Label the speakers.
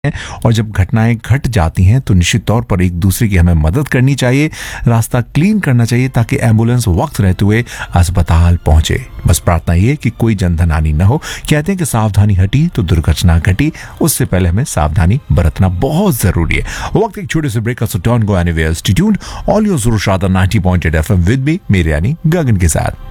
Speaker 1: और जब घटनाएं घट जाती हैं तो निश्चित तौर पर एक दूसरे की हमें मदद करनी चाहिए, रास्ता क्लीन करना चाहिए ताकि एम्बुलेंस वक्त रहते हुए अस्पताल पहुंचे। बस प्रार्थना ये कि कोई जनधन हानि न हो। कहते हैं कि सावधानी हटी तो दुर्घटना घटी, उससे पहले हमें सावधानी बरतना बहुत जरूरी है। वक्त एक छोटे से ब्रेक का, so don't go anywhere, stay tuned. All your ज़रूर शादा 90.8 FM विद मी, मेरे यानी गगन के साथ।